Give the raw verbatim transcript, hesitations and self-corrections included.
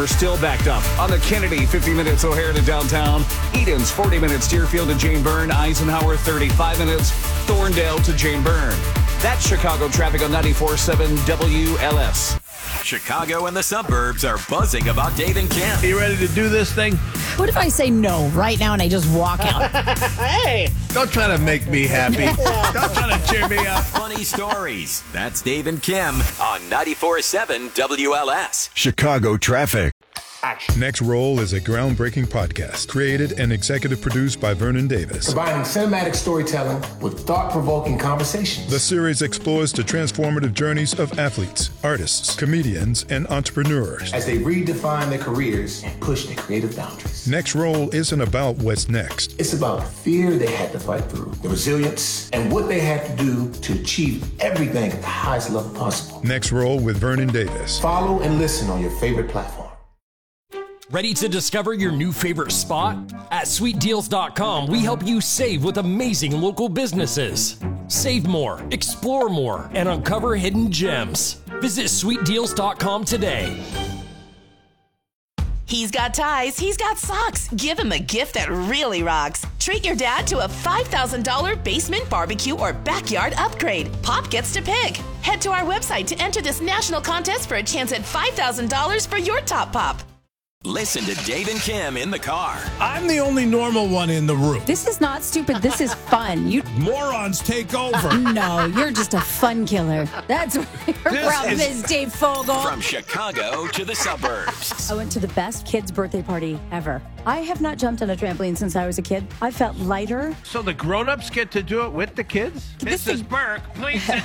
We're still backed up on the Kennedy, fifty minutes O'Hare to downtown. Eden's forty minutes Deerfield to Jane Byrne. Eisenhower, thirty-five minutes. Thorndale to Jane Byrne. That's Chicago traffic on ninety-four point seven W L S. Chicago and the suburbs are buzzing about Dave and Kim. Are you ready to do this thing? What if I say no right now and I just walk out? Hey, don't try to make me happy. Don't try to cheer me up. Funny stories. That's Dave and Kim on ninety-four point seven W L S. Chicago traffic. Next Roll is a groundbreaking podcast created and executive produced by Vernon Davis. Combining cinematic storytelling with thought-provoking conversations. The series explores the transformative journeys of athletes, artists, comedians, and entrepreneurs as they redefine their careers and push their creative boundaries. Next Roll isn't about what's next. It's about the fear they had to fight through, the resilience, and what they had to do to achieve everything at the highest level possible. Next Roll with Vernon Davis. Follow and listen on your favorite platform. Ready to discover your new favorite spot? At sweet deals dot com, we help you save with amazing local businesses. Save more, explore more, and uncover hidden gems. Visit sweet deals dot com today. He's got ties, he's got socks. Give him a gift that really rocks. Treat your dad to a five thousand dollars basement barbecue or backyard upgrade. Pop gets to pick. Head to our website to enter this national contest for a chance at five thousand dollars for your top pop. Listen to Dave and Kim in the car. I'm the only normal one in the room. This is not stupid. This is fun. You Morons take over. No, you're just a fun killer. That's what your This problem is- is, Dave Fogel. From Chicago to the suburbs. I went to the best kid's birthday party ever. I have not jumped on a trampoline since I was a kid. I felt lighter. So the grown-ups get to do it with the kids? This Missus is- Burke, please sit